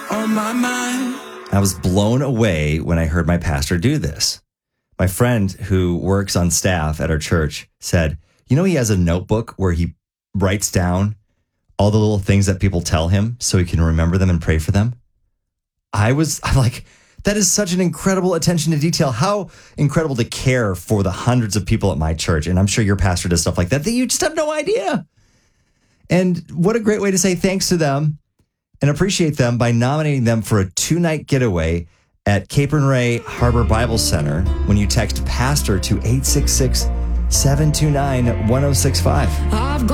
on my mind. I was blown away when I heard my pastor do this. My friend who works on staff at our church said, he has a notebook where he writes down all the little things that people tell him so he can remember them and pray for them. I'm like, that is such an incredible attention to detail. How incredible to care for the hundreds of people at my church. And I'm sure your pastor does stuff like that you just have no idea. And what a great way to say thanks to them and appreciate them by nominating them for a 2-night getaway at Cape and Ray Harbor Bible Center when you text PASTOR to 866-729-1065.